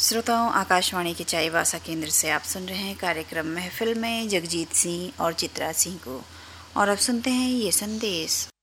श्रोताओं, आकाशवाणी के चाईबासा केंद्र से आप सुन रहे हैं कार्यक्रम महफिल में जगजीत सिंह और चित्रा सिंह को। और अब सुनते हैं ये संदेश।